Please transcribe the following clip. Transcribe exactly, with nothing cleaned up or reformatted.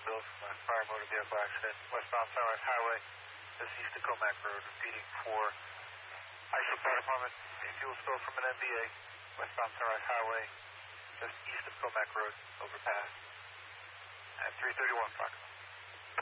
spill from a fire motor vehicle accident, westbound Sunrise Highway, just east of Comac Road, repeating for Ice Fire Department, a fuel spill from an N B A, westbound Sunrise Highway, just east of Comac Road, overpass, at three thirty-one approximately.